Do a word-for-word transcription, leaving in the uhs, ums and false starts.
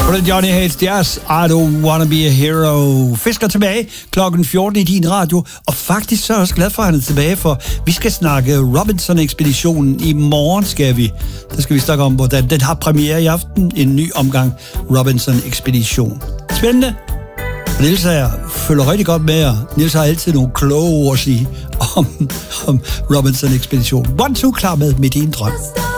På den Johnny Hates Jazz, I Don't Wanna Be a Hero. Fisker tilbage klokken fjorten i din radio, og faktisk så er jeg også glad for, at han er tilbage, for vi skal snakke Robinson-ekspeditionen. I morgen skal vi. Der skal vi snakke om, hvordan den har premiere i aften. En ny omgang Robinson-ekspedition. Spændende. Niels og jeg følger rigtig godt med, og Niels har altid nogle kloge ord at sige om, om Robinson-ekspeditionen. One, two, klar med Midt i en drøm.